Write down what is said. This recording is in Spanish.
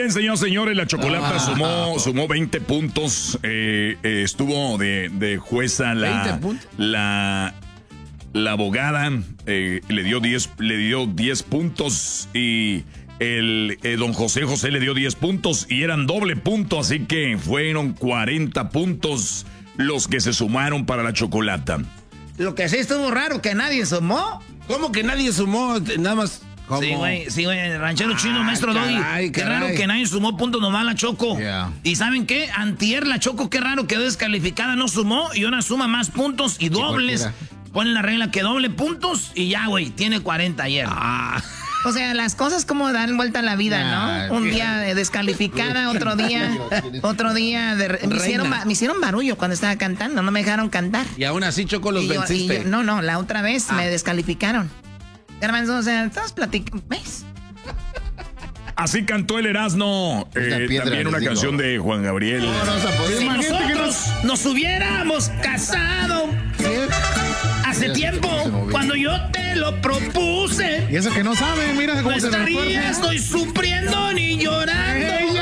bien, señores, la Chocolata sumó 20 puntos. Estuvo de jueza la abogada, le dio 10 puntos y el don José le dio 10 puntos y eran doble punto, así que fueron 40 puntos los que se sumaron para la Chocolata. Lo que sí estuvo raro, que nadie sumó. ¿Cómo que nadie sumó? Nada más. ¿Cómo? Sí, güey, ranchero chino, maestro Doggy. Qué raro que nadie sumó puntos nomás la Choco. Yeah. ¿Y saben qué? Antier la Choco, qué raro, quedó descalificada, no sumó y ahora suma más puntos y dobles. Ponen la regla que doble puntos y ya, güey, tiene 40 ayer. O sea, las cosas como dan vuelta a la vida, ¿no? Un día descalificada, otro día me hicieron barullo cuando estaba cantando, no me dejaron cantar. Y aún así, Choco, los venciste. No, la otra vez me descalificaron. Garbanzo, o sea, todos platicando, ¿ves? Así cantó el Erasmo, también una canción de Juan Gabriel. Si nosotros nos hubiéramos casado hace tiempo, cuando yo te lo propuse. Y eso que no saben, mira cómo no se estaría, estoy sufriendo ni llorando.